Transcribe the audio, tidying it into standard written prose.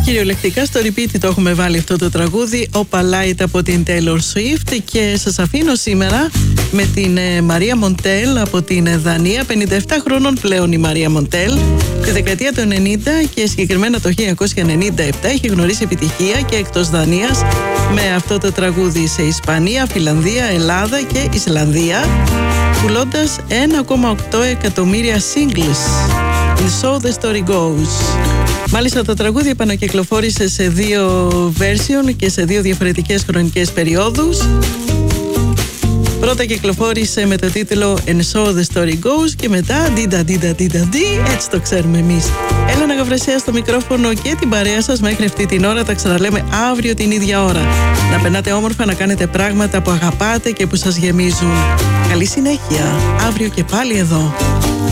Κυριολεκτικά στο repeat το έχουμε βάλει αυτό το τραγούδι, Opa Light από την Taylor Swift, και σας αφήνω σήμερα με την Μαρία Μοντέλ από την Δανία. 57 χρόνων πλέον η Μαρία Μοντέλ. Τη δεκαετία του 90 και συγκεκριμένα το 1997 έχει γνωρίσει επιτυχία και εκτός Δανίας με αυτό το τραγούδι σε Ισπανία, Φιλανδία, Ελλάδα και Ισλανδία, πουλώντας 1,8 εκατομμύρια singles. And so the story goes. Μάλιστα το τραγούδι επανακυκλοφόρησε σε 2 version και σε 2 διαφορετικές χρονικές περιόδους. Πρώτα κυκλοφόρησε με το τίτλο And so the story goes και μετά έτσι το ξέρουμε εμείς. Έλενα Γαβρεσέα στο μικρόφωνο και την παρέα σας μέχρι αυτή την ώρα. Τα ξαναλέμε αύριο την ίδια ώρα. Να περνάτε όμορφα, να κάνετε πράγματα που αγαπάτε και που σας γεμίζουν. Καλή συνέχεια. Αύριο και πάλι εδώ.